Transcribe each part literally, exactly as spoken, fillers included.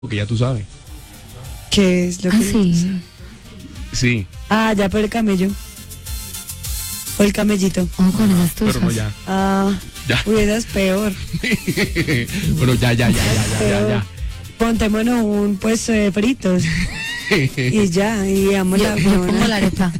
Porque ya tú sabes. ¿Qué es lo que Ah, sí. Sí. Ah, ya por el camello. O el camellito. Oh, con esas Pero tusas. no ya. Ah, Ya. uy, esa es peor. Bueno, ya, ya, ya, ya, ya, ya, Peor. ya. Pontémonos un puesto de fritos. Y ya, y damos Yo, la yo pongo la arepa.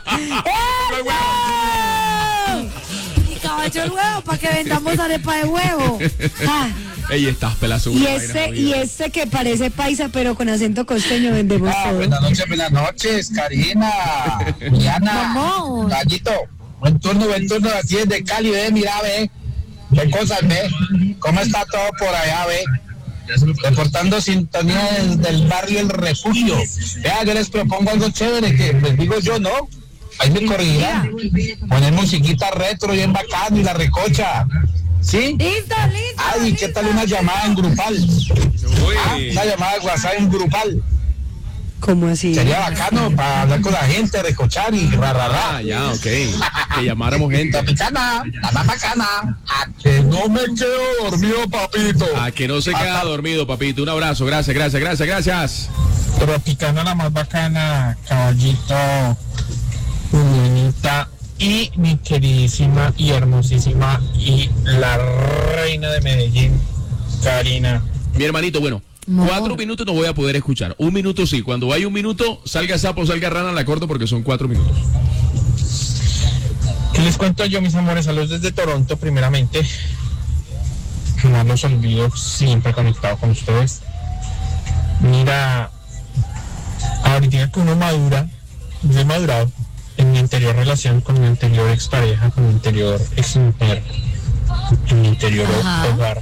Y caballo el huevo para que vendamos arepa de huevo. Ah, Ey, estás pelazo. y ese, y ese que parece paisa pero con acento costeño vendemos Ah, todo. buenas noches, buenas noches, Karina, Juliana, Mamón. Gallito, buen turno, buen turno, así es de Cali, ve, mira, ve, qué cosas, ve, cómo está todo por allá, ve, reportando sintonía desde el barrio El Refugio. Vea, yo les propongo algo chévere que les digo yo, ¿no? Ahí me corregirán, poner musiquita retro bien bacano y la recocha, ¿sí? Listo, listo. Ay, ¿qué tal una llamada en grupal? Ah, una llamada de WhatsApp en grupal. ¿Cómo así? Sería bacano para hablar con la gente, recochar y ra, ra, ra. Ah, ya, ok. Que llamáramos gente. Tropicana, la más bacana. A que no me quedo dormido, papito. A que no se queda dormido, papito. Un abrazo. Gracias, gracias, gracias, gracias. Tropicana, la más bacana, Caballito, Julianita y mi queridísima y hermosísima y la reina de Medellín, Karina. Mi hermanito, bueno. No. Cuatro minutos no voy a poder escuchar. Un minuto sí. Cuando hay un minuto, salga sapo, salga rana, la corto porque son cuatro minutos. ¿Qué les cuento yo, mis amores? Saludos desde Toronto, primeramente. No los olvido, siempre conectado con ustedes. Mira, ahorita que uno madura, yo he madurado en mi anterior relación con mi anterior expareja, con mi anterior ex mujer, en mi anterior Ajá. hogar.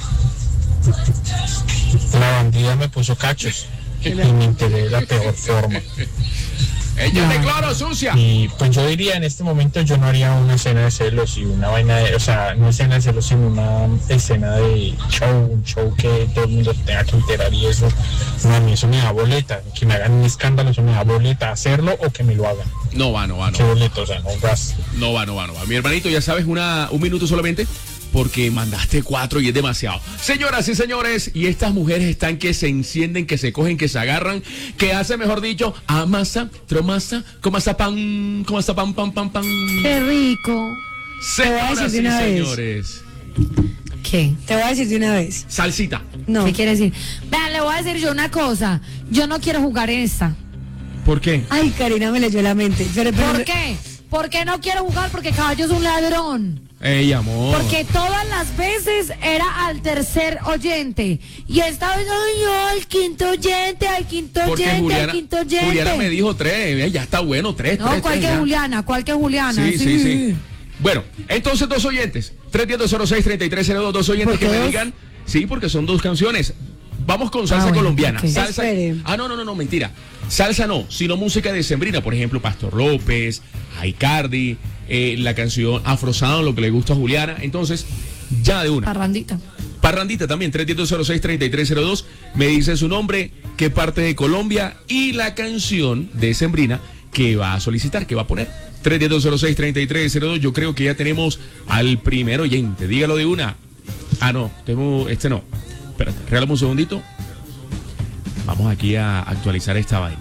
La bandida me puso cachos y me enteré de la peor forma. ¡Ella de cloro, sucia! Y pues yo diría, en este momento yo no haría una escena de celos y una vaina de, o sea, no escena de celos, sino una escena de show, un show que todo el mundo tenga que enterar y eso, no, a mí eso me da boleta, que me hagan un escándalo, eso me da boleta, hacerlo o que me lo hagan. No va, no va, no Qué va. boleta, o sea, no gas. No va, no va, no va. Mi hermanito, ya sabes, una, un minuto solamente. Porque mandaste cuatro y es demasiado. Señoras y señores, y estas mujeres están que se encienden, que se cogen, que se agarran, que hacen, mejor dicho, amasa, tromasa, comasa pan, comasa pan, pan, pan, pan. Qué rico. Señoras decir de y una vez. señores, ¿Qué? Te voy a decir de una vez. salsita. No. ¿Qué quiere decir? Vean, le voy a decir yo una cosa. Yo no quiero jugar esta. ¿Por qué? Ay, Karina me leyó la mente. Pero, pero- ¿Por qué? ¿Por qué no quiero jugar? Porque Caballo es un ladrón. Ey, amor. Porque todas las veces era al tercer oyente. Y esta vez, ay, yo, al quinto oyente, al quinto Porque oyente, Juliana, al quinto oyente. Juliana me dijo tres, eh, ya está bueno, tres, No, tres, ¿cuál tres, que ya. Juliana? ¿Cuál que Juliana? Sí, sí, sí. Bueno, entonces dos oyentes. tres uno cero seis, tres tres cero dos. Dos oyentes ¿Por que qué me dos? digan. Sí, porque son dos canciones. Vamos con salsa Ah, bueno, colombiana. ok. Salsa. Espere. Ah, no, no, no, no, mentira. Salsa no, sino música decembrina. Por ejemplo, Pastor López, Aicardi, eh, la canción Afrosado, lo que le gusta a Juliana. Entonces, ya de una. Parrandita. Parrandita también, tres uno cero seis, tres tres cero dos. Me dice su nombre, qué parte de Colombia y la canción decembrina que va a solicitar, que va a poner. tres uno cero seis, tres tres cero dos. Yo creo que ya tenemos al primer oyente. Dígalo de una. Ah, no, tengo, este no. Espérate, regálame un segundito. Vamos aquí a actualizar esta vaina.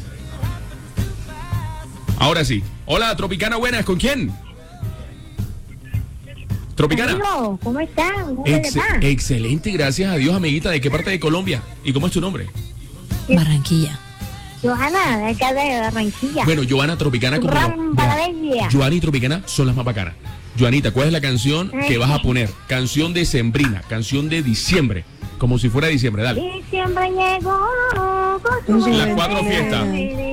Ahora sí. Hola, Tropicana, buenas. ¿Con quién? Tropicana. Amigo, ¿cómo están? ¿Cómo Ex- les va? excelente, gracias a Dios, amiguita. ¿De qué parte de Colombia? ¿Y cómo es tu nombre? Barranquilla. Johanna, de acá de Barranquilla. Bueno, Joana Tropicana como Rambalavella. Joana y Tropicana son las más bacanas. Joanita, ¿cuál es la canción que vas a poner? Canción decembrina, canción de diciembre, como si fuera diciembre, dale. Diciembre llegó con su Las cuatro fiestas.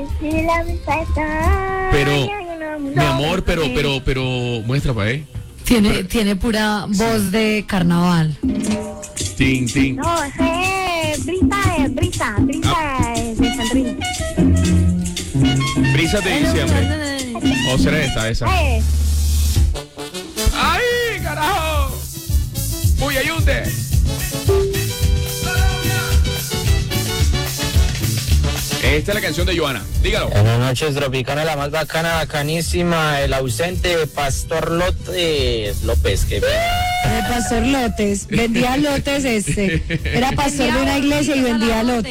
Pero, mi amor, pero, pero, pero, muestra para eh. Tiene, tiene pura voz de carnaval. Tin, tin. No, ese es brisa, es brisa, brisa es de Sandrina. Brisas de diciembre. O será esta, esa. Eh, ¡Ay, carajo! ¡Uy, ayúde! Esta es la canción de Joana. Dígalo. Buenas noches, Tropicana, la más bacana, bacanísima, el ausente Pastor López, López, que El pastor lotes, vendía lotes este. Era pastor de una iglesia y vendía lotes.